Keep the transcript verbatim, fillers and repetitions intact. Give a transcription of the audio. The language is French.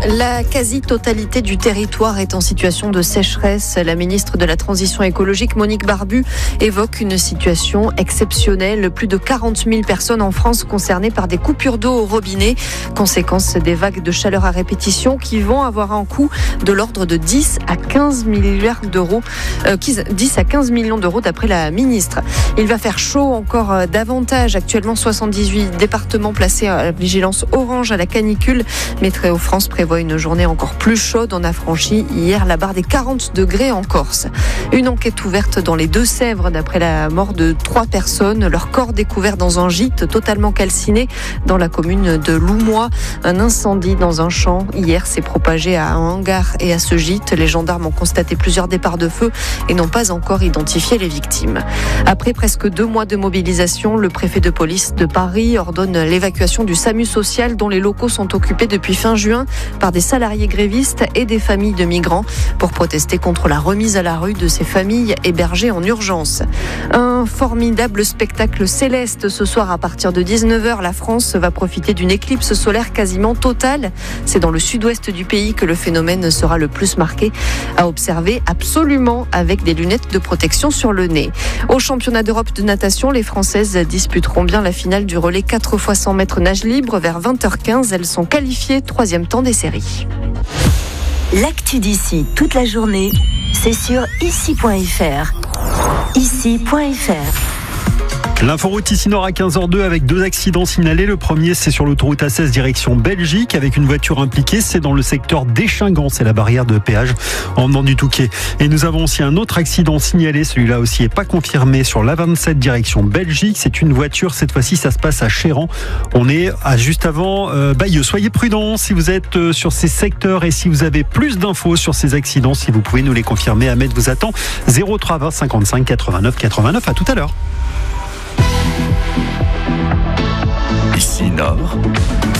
La quasi-totalité du territoire est en situation de sécheresse. La ministre de la Transition écologique, Monique Barbu, évoque une situation exceptionnelle. Plus de quarante mille personnes en France concernées par des coupures d'eau au robinet. Conséquence des vagues de chaleur à répétition qui vont avoir un coût de l'ordre de dix à quinze milliards d'euros. Euh, dix à quinze millions d'euros d'après la ministre. Il va faire chaud encore davantage. Actuellement, soixante-dix-huit départements placés à vigilance orange à la canicule. Météo France prévoit une journée encore plus chaude. On a franchi hier la barre des quarante degrés en Corse. Une enquête ouverte dans les Deux-Sèvres d'après la mort de trois personnes. Leur corps découvert dans un gîte totalement calciné dans la commune de Loumois. Un incendie dans un champ hier s'est propagé à un hangar et à ce gîte. Les gendarmes ont constaté plusieurs départs de feu et n'ont pas encore identifié les victimes. Après presque deux mois de mobilisation, le préfet de police de Paris ordonne l'évacuation du SAMU social dont les locaux sont occupés depuis fin juin par des salariés grévistes et des familles de migrants pour protester contre la remise à la rue de ces familles hébergées en urgence. Un formidable spectacle céleste ce soir à partir de dix-neuf heures. La France va profiter d'une éclipse solaire quasiment totale. C'est dans le sud-ouest du pays que le phénomène sera le plus marqué, à observer absolument avec des lunettes de protection sur le nez. Au championnat d'Europe de natation, les Françaises disputeront bien la finale du relais quatre fois cent mètres nage libre vers vingt heures quinze. Elles sont qualifiées troisième temps des séries. L'actu d'ici toute la journée, c'est sur ici point f r. ici point f r. L'inforoute ici Nord à quinze heures zéro deux avec deux accidents signalés. Le premier, c'est sur l'autoroute A seize direction Belgique avec une voiture impliquée. C'est dans le secteur d'Échingans, c'est la barrière de péage en venant du Touquet. Et nous avons aussi un autre accident signalé. Celui-là aussi n'est pas confirmé sur l'A vingt-sept direction Belgique. C'est une voiture, cette fois-ci ça se passe à Chéran. On est à juste avant euh, Bayeux. Soyez prudents si vous êtes euh, sur ces secteurs et si vous avez plus d'infos sur ces accidents, si vous pouvez nous les confirmer. Ahmed vous attend. zéro trois vingt cinquante-cinq quatre-vingt-neuf quatre-vingt-neuf. À tout à l'heure. Ici Nord.